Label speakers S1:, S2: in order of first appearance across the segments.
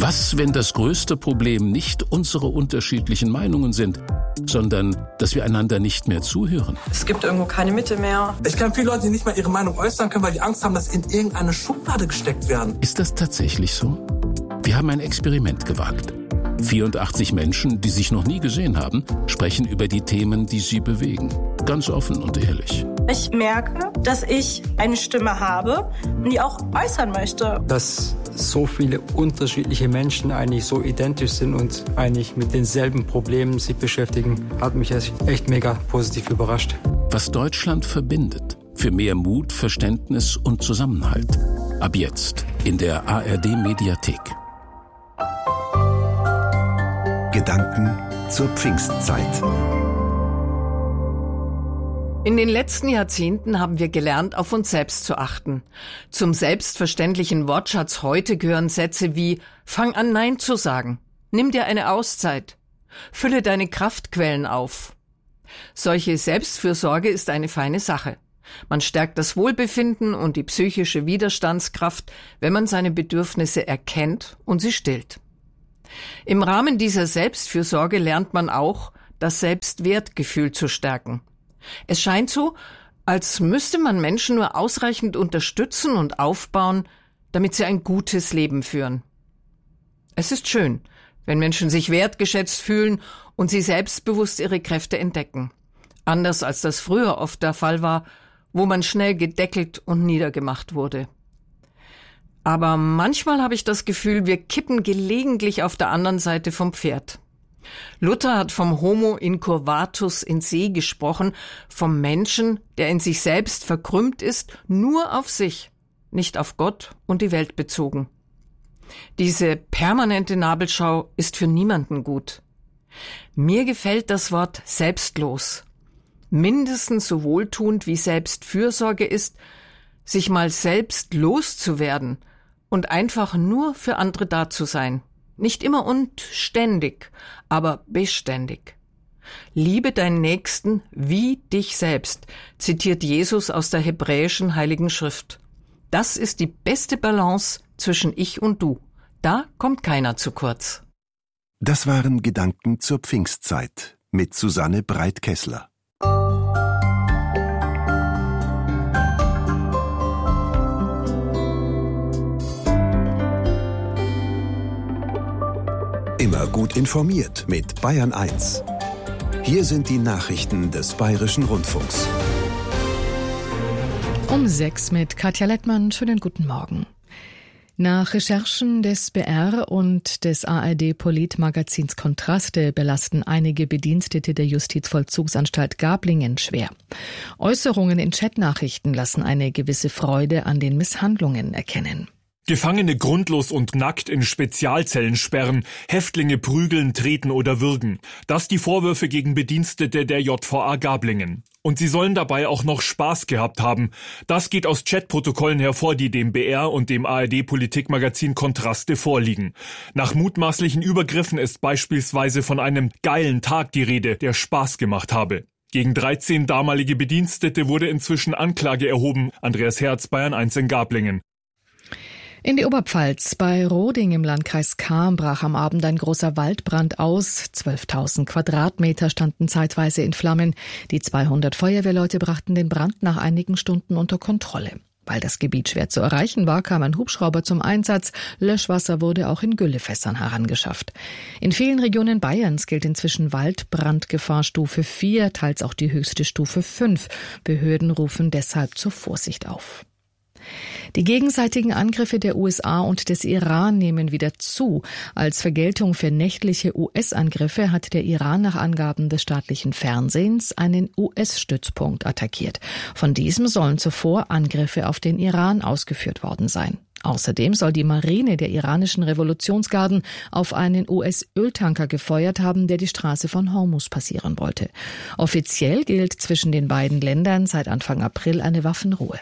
S1: Was, wenn das größte Problem nicht unsere unterschiedlichen Meinungen sind, sondern dass wir einander nicht mehr zuhören?
S2: Es gibt irgendwo keine Mitte mehr.
S3: Ich kenne viele Leute, die nicht mal ihre Meinung äußern können, weil die Angst haben, dass sie in irgendeine Schublade gesteckt werden.
S1: Ist das tatsächlich so? Wir haben ein Experiment gewagt. 84 Menschen, die sich noch nie gesehen haben, sprechen über die Themen, die sie bewegen. Ganz offen und ehrlich.
S4: Ich merke, dass ich eine Stimme habe, die auch äußern möchte.
S5: Dass so viele unterschiedliche Menschen eigentlich so identisch sind und eigentlich mit denselben Problemen sich beschäftigen, hat mich echt mega positiv überrascht.
S1: Was Deutschland verbindet. Für mehr Mut, Verständnis und Zusammenhalt. Ab jetzt in der ARD-Mediathek.
S6: Gedanken zur Pfingstzeit.
S7: In den letzten Jahrzehnten haben wir gelernt, auf uns selbst zu achten. Zum selbstverständlichen Wortschatz heute gehören Sätze wie: Fang an, Nein zu sagen. Nimm dir eine Auszeit. Fülle deine Kraftquellen auf. Solche Selbstfürsorge ist eine feine Sache. Man stärkt das Wohlbefinden und die psychische Widerstandskraft, wenn man seine Bedürfnisse erkennt und sie stillt. Im Rahmen dieser Selbstfürsorge lernt man auch, das Selbstwertgefühl zu stärken. Es scheint so, als müsste man Menschen nur ausreichend unterstützen und aufbauen, damit sie ein gutes Leben führen. Es ist schön, wenn Menschen sich wertgeschätzt fühlen und sie selbstbewusst ihre Kräfte entdecken. Anders als das früher oft der Fall war, wo man schnell gedeckelt und niedergemacht wurde. Aber manchmal habe ich das Gefühl, wir kippen gelegentlich auf der anderen Seite vom Pferd. Luther hat vom Homo incurvatus in se gesprochen, vom Menschen, der in sich selbst verkrümmt ist, nur auf sich, nicht auf Gott und die Welt bezogen. Diese permanente Nabelschau ist für niemanden gut. Mir gefällt das Wort selbstlos. Mindestens so wohltuend wie Selbstfürsorge ist, sich mal selbst loszuwerden und einfach nur für andere da zu sein. Nicht immer und ständig, aber beständig. Liebe deinen Nächsten wie dich selbst, zitiert Jesus aus der hebräischen Heiligen Schrift. Das ist die beste Balance zwischen Ich und Du. Da kommt keiner zu kurz.
S6: Das waren Gedanken zur Pfingstzeit mit Susanne Breit-Kessler. Immer gut informiert mit Bayern 1. Hier sind die Nachrichten des Bayerischen Rundfunks.
S8: Um 6 mit Katja Lettmann. Schönen guten Morgen. Nach Recherchen des BR und des ARD-Politmagazins Kontraste belasten einige Bedienstete der Justizvollzugsanstalt Gablingen schwer. Äußerungen in Chatnachrichten lassen eine gewisse Freude an den Misshandlungen erkennen.
S9: Gefangene grundlos und nackt in Spezialzellen sperren, Häftlinge prügeln, treten oder würgen. Das die Vorwürfe gegen Bedienstete der JVA Gablingen. Und sie sollen dabei auch noch Spaß gehabt haben. Das geht aus Chatprotokollen hervor, die dem BR und dem ARD-Politikmagazin Kontraste vorliegen. Nach mutmaßlichen Übergriffen ist beispielsweise von einem geilen Tag die Rede, der Spaß gemacht habe. Gegen 13 damalige Bedienstete wurde inzwischen Anklage erhoben. Andreas Herz, Bayern 1 in Gablingen.
S8: In die Oberpfalz. Bei Roding im Landkreis Cham brach am Abend ein großer Waldbrand aus. 12.000 Quadratmeter standen zeitweise in Flammen. Die 200 Feuerwehrleute brachten den Brand nach einigen Stunden unter Kontrolle. Weil das Gebiet schwer zu erreichen war, kam ein Hubschrauber zum Einsatz. Löschwasser wurde auch in Güllefässern herangeschafft. In vielen Regionen Bayerns gilt inzwischen Waldbrandgefahrstufe 4, teils auch die höchste Stufe 5. Behörden rufen deshalb zur Vorsicht auf. Die gegenseitigen Angriffe der USA und des Iran nehmen wieder zu. Als Vergeltung für nächtliche US-Angriffe hat der Iran nach Angaben des staatlichen Fernsehens einen US-Stützpunkt attackiert. Von diesem sollen zuvor Angriffe auf den Iran ausgeführt worden sein. Außerdem soll die Marine der iranischen Revolutionsgarden auf einen US-Öltanker gefeuert haben, der die Straße von Hormuz passieren wollte. Offiziell gilt zwischen den beiden Ländern seit Anfang April eine Waffenruhe.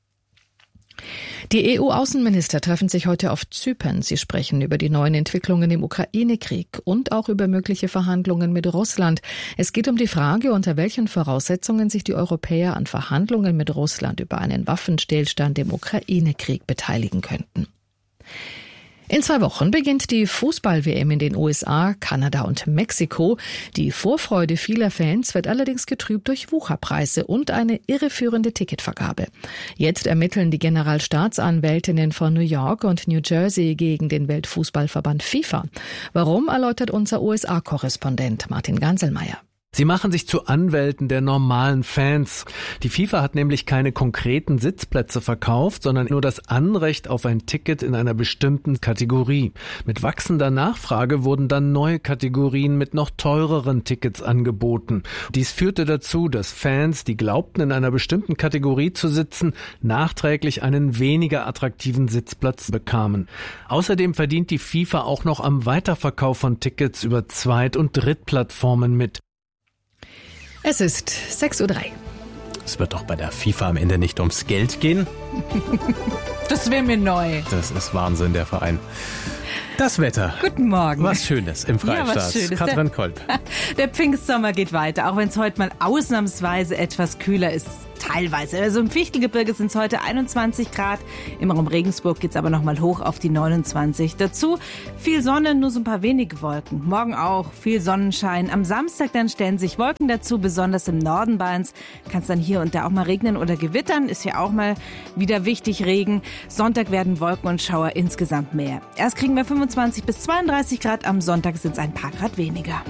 S8: Die EU-Außenminister treffen sich heute auf Zypern. Sie sprechen über die neuen Entwicklungen im Ukraine-Krieg und auch über mögliche Verhandlungen mit Russland. Es geht um die Frage, unter welchen Voraussetzungen sich die Europäer an Verhandlungen mit Russland über einen Waffenstillstand im Ukraine-Krieg beteiligen könnten. In 2 Wochen beginnt die Fußball-WM in den USA, Kanada und Mexiko. Die Vorfreude vieler Fans wird allerdings getrübt durch Wucherpreise und eine irreführende Ticketvergabe. Jetzt ermitteln die Generalstaatsanwältinnen von New York und New Jersey gegen den Weltfußballverband FIFA. Warum, erläutert unser USA-Korrespondent Martin Ganselmeier.
S10: Sie machen sich zu Anwälten der normalen Fans. Die FIFA hat nämlich keine konkreten Sitzplätze verkauft, sondern nur das Anrecht auf ein Ticket in einer bestimmten Kategorie. Mit wachsender Nachfrage wurden dann neue Kategorien mit noch teureren Tickets angeboten. Dies führte dazu, dass Fans, die glaubten, in einer bestimmten Kategorie zu sitzen, nachträglich einen weniger attraktiven Sitzplatz bekamen. Außerdem verdient die FIFA auch noch am Weiterverkauf von Tickets über Zweit- und Drittplattformen mit.
S8: Es ist 6:03 Uhr.
S11: Es wird doch bei der FIFA am Ende nicht ums Geld gehen.
S12: Das wäre mir neu.
S11: Das ist Wahnsinn, der Verein. Das Wetter.
S12: Guten Morgen.
S11: Was Schönes im Freistaat.
S12: Ja, was Schönes.
S11: Katrin Kolb.
S12: Der Pfingstsommer geht weiter, auch wenn es heute mal ausnahmsweise etwas kühler ist. Teilweise. Also im Fichtelgebirge sind es heute 21 Grad. Im Raum Regensburg geht es aber noch mal hoch auf die 29. Dazu viel Sonne, nur so ein paar wenige Wolken. Morgen auch viel Sonnenschein. Am Samstag dann stellen sich Wolken dazu, besonders im Norden Bayerns. Kann es dann hier und da auch mal regnen oder gewittern. Ist ja auch mal wieder wichtig, Regen. Sonntag werden Wolken und Schauer insgesamt mehr. Erst kriegen wir 25 bis 32 Grad. Am Sonntag sind es ein paar Grad weniger.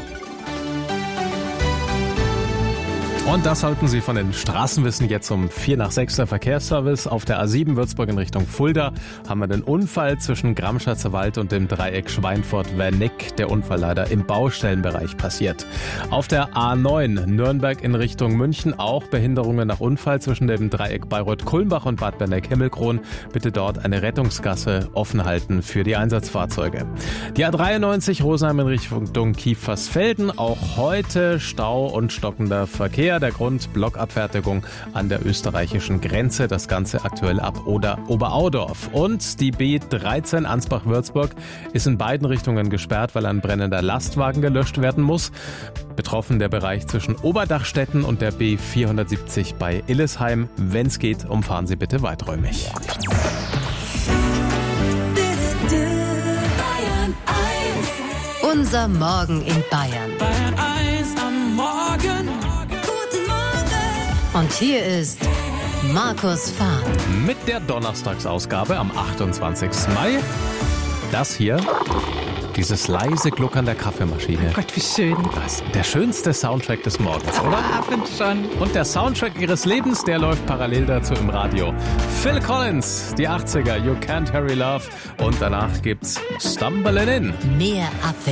S11: Und das sollten Sie von den Straßen wissen. Jetzt um 5:45 der Verkehrsservice. Auf der A7 Würzburg in Richtung Fulda haben wir den Unfall zwischen Gramschatzer Wald und dem Dreieck Schweinfurt-Wernick. Der Unfall leider im Baustellenbereich passiert. Auf der A9 Nürnberg in Richtung München auch Behinderungen nach Unfall zwischen dem Dreieck Bayreuth-Kulmbach und Bad Berneck-Himmelkron. Bitte dort eine Rettungsgasse offen halten für die Einsatzfahrzeuge. Die A93 Rosenheim in Richtung Kiefersfelden. Auch heute Stau und stockender Verkehr. Der Grund Blockabfertigung an der österreichischen Grenze. Das Ganze aktuell ab Oberaudorf. Und die B13 Ansbach-Würzburg ist in beiden Richtungen gesperrt, weil ein brennender Lastwagen gelöscht werden muss. Betroffen der Bereich zwischen Oberdachstetten und der B470 bei Illesheim. Wenn es geht, umfahren Sie bitte weiträumig.
S13: Unser Morgen in Bayern.
S14: Bayern 1 am Morgen.
S13: Und hier ist Markus Fahr.
S11: Mit der Donnerstagsausgabe am 28. Mai. Das hier, dieses leise Gluckern der Kaffeemaschine.
S12: Oh Gott, wie schön.
S11: Das ist der schönste Soundtrack des Morgens, oder?
S12: Ja, finde schon.
S11: Und der Soundtrack Ihres Lebens, der läuft parallel dazu im Radio. Phil Collins, die 80er, You Can't Hurry Love. Und danach gibt's Stumbling In.
S13: Mehr Abwechslung.